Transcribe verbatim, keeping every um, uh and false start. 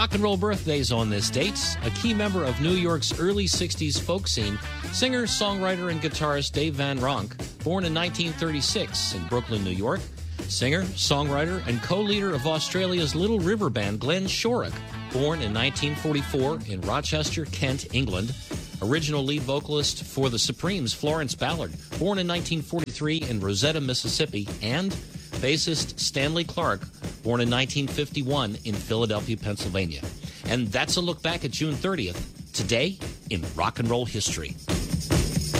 rock and roll birthdays on this date. A key member of New York's early sixties folk scene, singer, songwriter, and guitarist Dave Van Ronk, born in nineteen thirty-six in Brooklyn, New York. Singer, songwriter, and co-leader of Australia's Little River Band, Glenn Shorrock, born in nineteen forty-four in Rochester, Kent, England. Original lead vocalist for the Supremes, Florence Ballard, born in nineteen forty-three in Rosetta, Mississippi. And bassist Stanley Clarke, born in nineteen fifty-one in Philadelphia, Pennsylvania. And that's a look back at June thirtieth, today in rock and roll history.